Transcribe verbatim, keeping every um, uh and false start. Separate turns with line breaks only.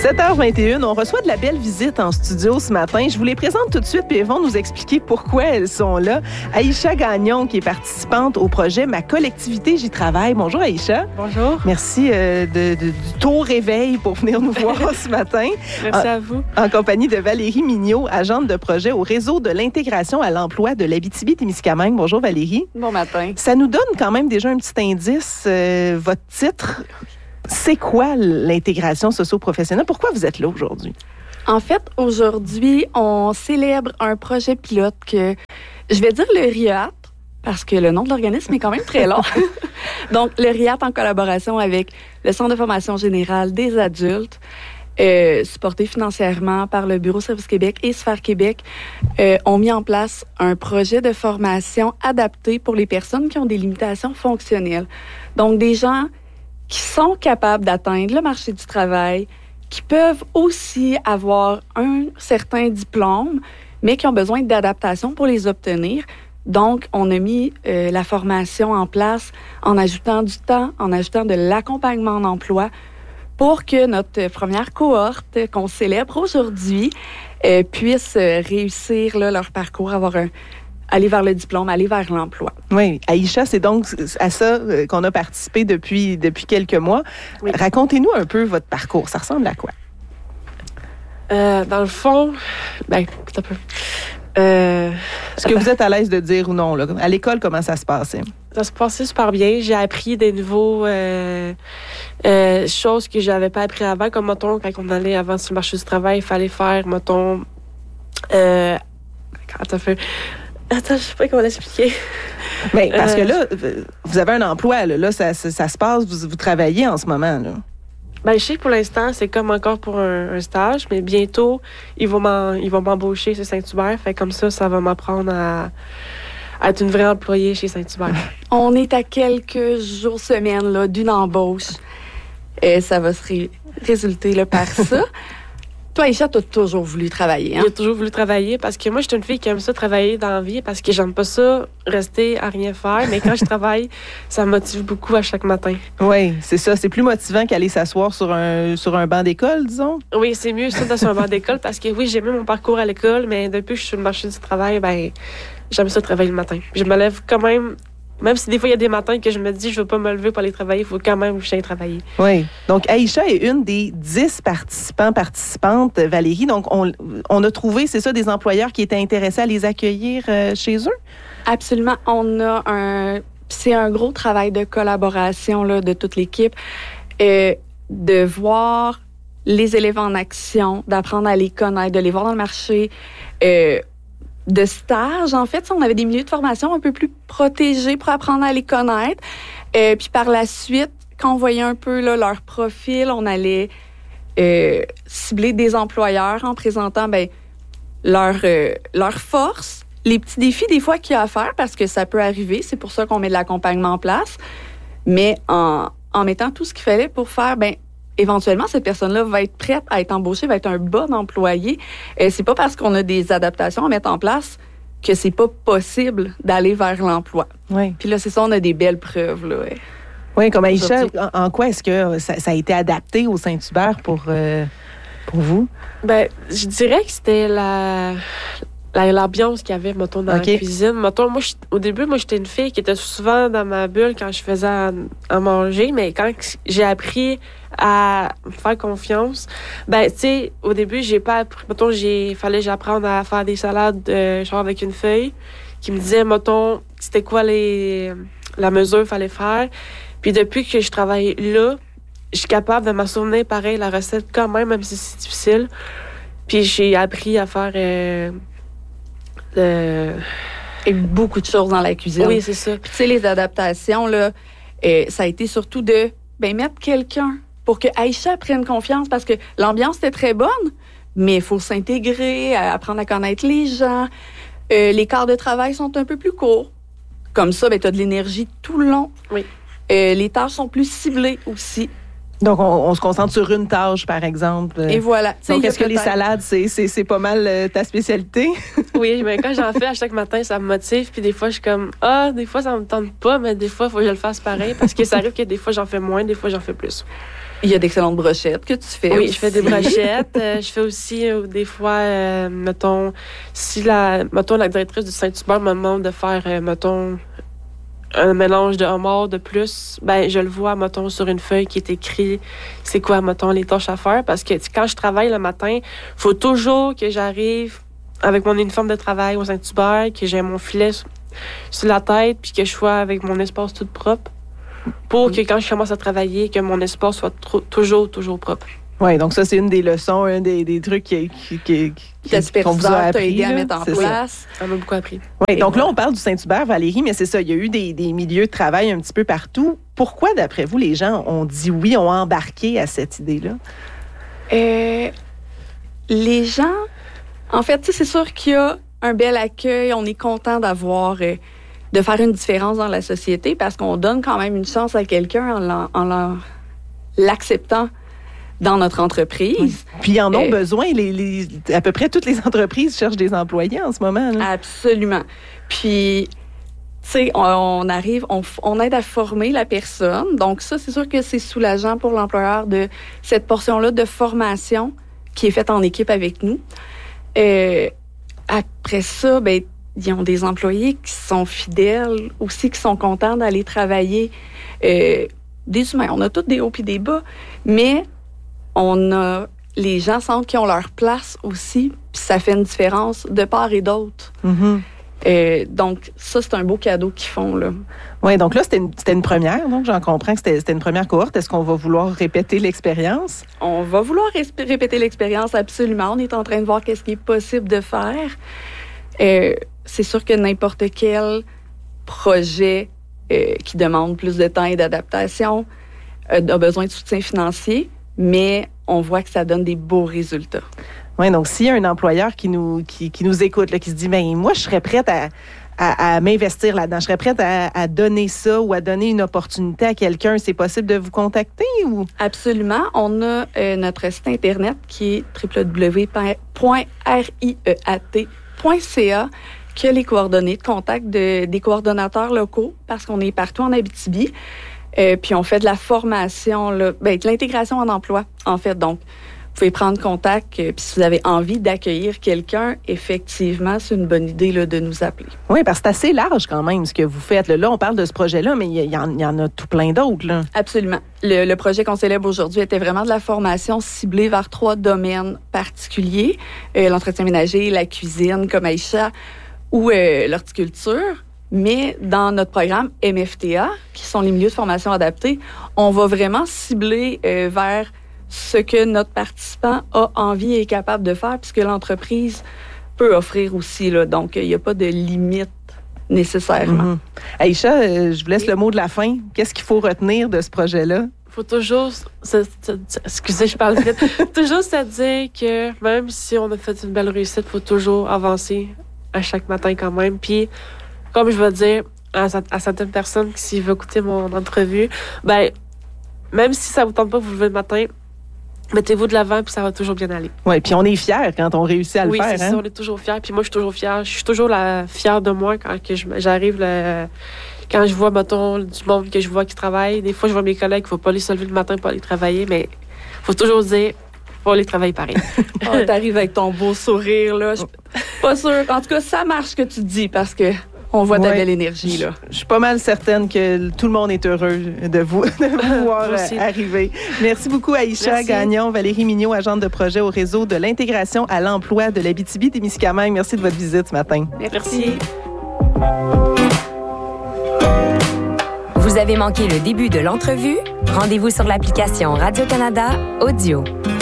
sept heures vingt et une, on reçoit de la belle visite en studio ce matin. Je vous les présente tout de suite, puis elles vont nous expliquer pourquoi elles sont là. Aïcha Gagnon, qui est participante au projet Ma collectivité, j'y travaille. Bonjour Aïcha.
Bonjour.
Merci euh, de, de, du tôt réveil pour venir nous voir ce matin.
Merci
en,
à vous.
En compagnie de Valérie Mignot, agente de projet au réseau de l'intégration à l'emploi de l'Abitibi-Témiscamingue. Bonjour Valérie.
Bon matin.
Ça nous donne quand même déjà un petit indice, euh, votre titre. C'est quoi l'intégration socio-professionnelle? Pourquoi vous êtes là aujourd'hui?
En fait, aujourd'hui, on célèbre un projet pilote que je vais dire le R I A T, parce que le nom de l'organisme est quand même très long. Donc, le R I A T en collaboration avec le Centre de formation générale des adultes, euh, supporté financièrement par le Bureau Service Québec et Sphère Québec, euh, ont mis en place un projet de formation adapté pour les personnes qui ont des limitations fonctionnelles. Donc, des gens qui sont capables d'atteindre le marché du travail, qui peuvent aussi avoir un certain diplôme, mais qui ont besoin d'adaptation pour les obtenir. Donc, on a mis euh, la formation en place en ajoutant du temps, en ajoutant de l'accompagnement en emploi pour que notre première cohorte qu'on célèbre aujourd'hui euh, puisse euh, réussir là, leur parcours, avoir un aller vers le diplôme, aller vers l'emploi.
Oui, Aïcha, c'est donc à ça qu'on a participé depuis, depuis quelques mois. Oui. Racontez-nous un peu votre parcours. Ça ressemble à quoi?
Euh, dans le fond, ben, un peu. Euh,
Est-ce que vous êtes à l'aise de dire ou non? Là? À l'école, comment ça se passait?
Ça se passait super bien. J'ai appris des nouveaux euh, euh, choses que j'avais pas appris avant, comme, mettons, quand on allait avant sur le marché du travail, il fallait faire, mettons... Euh, attends, fait, attends, je sais pas comment l'expliquer.
Mais parce euh, que là, vous avez un emploi, là, là ça, ça, ça se passe, vous, vous travaillez en ce moment, là.
Ben, je sais que pour l'instant, c'est comme encore pour un, un stage, mais bientôt, ils vont, m'en, ils vont m'embaucher chez Saint-Hubert. Fait comme ça, ça va m'apprendre à, à être une vraie employée chez Saint-Hubert.
On est à quelques jours, semaines là, d'une embauche. Et ça va se ré- résulter là, par ça. Toi, Aïcha, t'as toujours voulu travailler, hein?
J'ai toujours voulu travailler parce que moi, je suis une fille qui aime ça travailler dans la vie parce que j'aime pas ça rester à rien faire. Mais quand je travaille, ça me motive beaucoup à chaque matin.
Oui, c'est ça. C'est plus motivant qu'aller s'asseoir sur un, sur un banc d'école, disons?
Oui, c'est mieux ça, sur un banc d'école parce que oui, j'aimais mon parcours à l'école, mais depuis que je suis sur le marché du travail, ben j'aime ça travailler le matin. Puis je me lève quand même... Même si des fois, il y a des matins que je me dis, je ne veux pas me lever pour aller travailler, il faut quand même que j'aille travailler.
Oui. Donc, Aïcha est une des dix participants, participantes, Valérie. Donc, on, on a trouvé, c'est ça, des employeurs qui étaient intéressés à les accueillir euh, chez eux?
Absolument. On a un... C'est un gros travail de collaboration là, de toute l'équipe, euh, de voir les élèves en action, d'apprendre à les connaître, de les voir dans le marché, euh, de stage, en fait. On avait des milieux de formation un peu plus protégés pour apprendre à les connaître. Euh, puis par la suite, quand on voyait un peu là, leur profil, on allait euh, cibler des employeurs en présentant ben, leur, euh, leur force, les petits défis des fois qu'il y a à faire, parce que ça peut arriver. C'est pour ça qu'on met de l'accompagnement en place. Mais en, en mettant tout ce qu'il fallait pour faire... ben éventuellement, cette personne-là va être prête à être embauchée, va être un bon employé. Euh, c'est pas parce qu'on a des adaptations à mettre en place que c'est pas possible d'aller vers l'emploi.
Oui.
Puis là, c'est ça, on a des belles preuves, là. Ouais.
Oui, comme Aïcha, en, en quoi est-ce que ça, ça a été adapté au Saint-Hubert pour, euh, pour vous?
Ben, je dirais que c'était la... La, l'ambiance qu'il y avait, mettons, dans okay. la cuisine. Mettons, moi, je, au début, moi, j'étais une fille qui était souvent dans ma bulle quand je faisais à, à manger, mais quand j'ai appris à me faire confiance, ben, tu sais, au début, j'ai pas appris, mettons, j'ai, fallait j'apprendre à faire des salades, euh, genre avec une feuille, qui me disait, mettons, c'était quoi les, la mesure qu'il fallait faire. Puis depuis que je travaille là, je suis capable de m'en souvenir, pareil, la recette quand même, même si c'est difficile. Puis j'ai appris à faire... Euh, Euh...
Et beaucoup de choses dans la cuisine.
Oui, c'est ça.
Puis, tu sais, les adaptations, là, euh, ça a été surtout de ben, mettre quelqu'un pour que Aïcha prenne confiance, parce que l'ambiance était très bonne, mais il faut s'intégrer, apprendre à connaître les gens. Euh, les quarts de travail sont un peu plus courts. Comme ça, ben, tu as de l'énergie tout le long.
Oui.
Euh, les tâches sont plus ciblées aussi.
Donc, on, on se concentre sur une tâche, par exemple.
Et voilà.
Donc, est-ce que les salades, c'est, c'est, c'est pas mal euh, ta spécialité?
Oui, mais quand j'en fais à chaque matin, ça me motive. Puis des fois, je suis comme, ah, des fois, ça me tente pas, mais des fois, il faut que je le fasse pareil. Parce que ça arrive que des fois, j'en fais moins, des fois, j'en fais plus.
Il y a d'excellentes brochettes que tu fais.
Oui,
aussi.
je fais des brochettes. euh, je fais aussi, euh, des fois, euh, mettons, si la, mettons, la directrice du Saint-Hubert me demande de faire, euh, mettons, un mélange de homard de plus, ben je le vois, mettons, sur une feuille qui est écrit c'est quoi, mettons, les tâches à faire. Parce que quand je travaille le matin, il faut toujours que j'arrive avec mon uniforme de travail au Saint-Hubert, que j'ai mon filet sur, sur la tête, puis que je sois avec mon espace tout propre. Pour que quand je commence à travailler, que mon espace soit trop, toujours, toujours propre.
Oui, donc ça, c'est une des leçons, un des, des trucs qui, qui, qui, qui, qu'on vous a appris.
Aidé à mettre en place.
Ça m'a beaucoup appris.
Oui, donc là, on parle du Saint-Hubert, Valérie, mais c'est ça, il y a eu des, des milieux de travail un petit peu partout. Pourquoi, d'après vous, les gens ont dit oui, ont embarqué à cette idée-là?
Euh, les gens, en fait, c'est sûr qu'il y a un bel accueil. On est content d'avoir... Euh, de faire une différence dans la société parce qu'on donne quand même une chance à quelqu'un en, l'en, en l'en, l'acceptant dans notre entreprise. Oui.
Puis ils en ont euh, besoin. Les, les, à peu près toutes les entreprises cherchent des employés en ce moment. Là.
Absolument. Puis, tu sais, on, on arrive, on, on aide à former la personne. Donc ça, c'est sûr que c'est soulageant pour l'employeur de cette portion-là de formation qui est faite en équipe avec nous. Euh, après ça, ben ils ont des employés qui sont fidèles, aussi qui sont contents d'aller travailler. Euh, des humains, on a tous des hauts et des bas, mais on a les gens sentent qu'ils ont leur place aussi, puis ça fait une différence de part et d'autre. Mm-hmm. Euh, donc, ça, c'est un beau cadeau qu'ils font, là.
Oui, donc là, c'était une, c'était une première, donc j'en comprends que c'était, c'était une première cohorte. Est-ce qu'on va vouloir répéter l'expérience?
On va vouloir ré- répéter l'expérience, absolument. On est en train de voir qu'est-ce qui est possible de faire. Euh, c'est sûr que n'importe quel projet euh, qui demande plus de temps et d'adaptation euh, a besoin de soutien financier, mais on voit que ça donne des beaux résultats.
Oui, donc s'il y a un employeur qui nous, qui, qui nous écoute, là, qui se dit, bien, moi, je serais prête à, à, à m'investir là-dedans, je serais prête à, à donner ça ou à donner une opportunité à quelqu'un, c'est possible de vous contacter? Ou?
Absolument. On a euh, notre site Internet qui est w w w point riat point c a qui a les coordonnées de contact de, des coordonnateurs locaux parce qu'on est partout en Abitibi. Euh, puis on fait de la formation, là, ben, de l'intégration en emploi, en fait. Donc, vous pouvez prendre contact. Euh, puis si vous avez envie d'accueillir quelqu'un, effectivement, c'est une bonne idée là, de nous appeler.
Oui, parce que c'est assez large quand même ce que vous faites. Là, là on parle de ce projet-là, mais il y, y, y en a tout plein d'autres. Là.
Absolument. Le, le projet qu'on célèbre aujourd'hui était vraiment de la formation ciblée vers trois domaines particuliers. Euh, l'entretien ménager, la cuisine, comme Aïcha, ou euh, l'horticulture. Mais dans notre programme M F T A, qui sont les milieux de formation adaptés, on va vraiment cibler euh, vers ce que notre participant a envie et est capable de faire, puisque l'entreprise peut offrir aussi. Là. Donc, il n'y a pas de limite nécessairement.
Mm-hmm. Aïcha, euh, je vous laisse oui. le mot de la fin. Qu'est-ce qu'il faut retenir de ce projet-là?
Il faut toujours, se, se, se, excusez, je parle vite, toujours se dire que même si on a fait une belle réussite, il faut toujours avancer à chaque matin quand même. Puis, comme je vais dire à, à certaines personnes qui veulent écouter mon entrevue, ben même si ça vous tente pas de vous lever le matin, mettez-vous de l'avant puis ça va toujours bien aller.
Oui, puis on est fiers quand on réussit à
oui,
le faire.
Oui, c'est
hein?
ça, on est toujours fiers. Puis moi, je suis toujours fière. Je suis toujours la fière de moi quand que je, j'arrive, le, quand je vois, mettons, du monde que je vois qui travaille. Des fois, je vois mes collègues qu'il ne faut pas aller se lever le matin pour aller travailler, mais il faut toujours dire faut aller travailler pareil.
Oh, t'arrives avec ton beau sourire, là. Je suis pas sûre. En tout cas, ça marche ce que tu dis parce que on voit ta ouais. belle énergie, là.
Je suis pas mal certaine que tout le monde est heureux de vous, de vous voir arriver. Merci beaucoup, Aïcha Merci. Gagnon, Valérie Mignot, agente de projet au réseau de l'intégration à l'emploi de l'Abitibi-Témiscamingue. Merci de votre visite ce matin.
Merci.
Vous avez manqué le début de l'entrevue? Rendez-vous sur l'application Radio-Canada Audio.